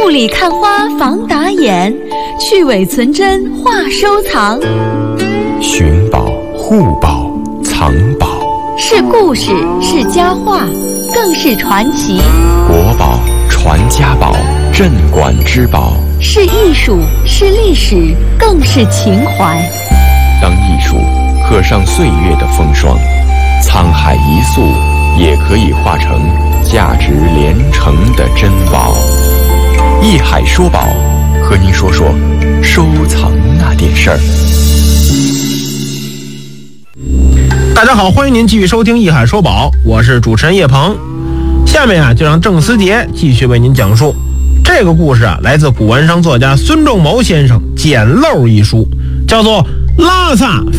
雾里看花防打眼，去伪存真话收藏。 寻宝、护宝、藏宝， 是故事，是佳话，更是传奇。 国宝、传家宝，镇馆之宝， 是艺术，是历史，更是情怀。 当艺术刻上岁月的风霜，沧海一粟也可以化成价值连城的珍宝。艺海说宝，和您说说收藏那点事儿。 大家好，欢迎您继续收听艺海说宝，我是主持人叶鹏。下面就让郑思杰继续为您讲述这个故事来自古玩商作家孙仲谋先生《捡漏》一书，叫做拉萨